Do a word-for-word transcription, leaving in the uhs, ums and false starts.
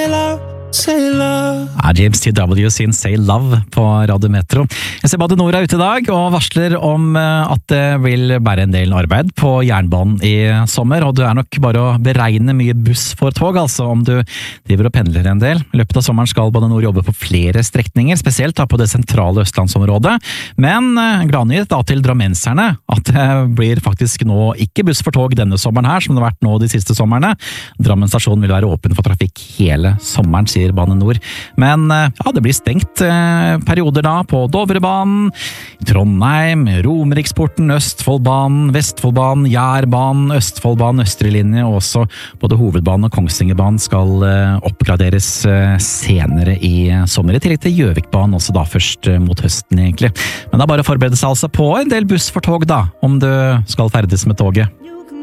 love, say love. Er James T W sin Say Love på Radio Metro. Jeg ser Bane Nor er ute i dag og varsler om at det vil bære en del arbeid på jernbanen i sommer, og det er nok bare å beregne mye buss for tog, altså om du driver og pendler en del. I løpet av sommeren skal Bane Nor jobbe på flere strekninger, spesielt da på det sentrale østlandsområdet, men gladnyhet da til drammenserne at det blir faktisk nå ikke buss for tog denne sommeren her, som det har vært nå de siste sommerne. Drammen stasjon vil være åpen for trafikk hele sommeren, sier Bane Nor. Men ja, det blir stengt eh, perioder da på Dovrebanen, Trondheim, Romeriksporten, Østfoldbanen, Vestfoldbanen, Jærbanen, Østfoldbanen, Østre linje, og også både Hovedbanen og Kongsvingerbanen skal eh, oppgraderes eh, senere i sommer, i tillegg til Gjøvikbanen også da først eh, mot høsten egentlig. Men det er bare å forberede seg altså på en del buss for tog da, om du skal ferdes med toget.